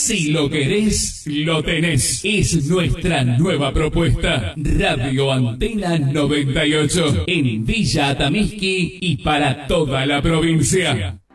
Si lo querés, lo tenés. Es nuestra nueva propuesta. Radio Antena 98 en Villa Atamisqui y para toda la provincia.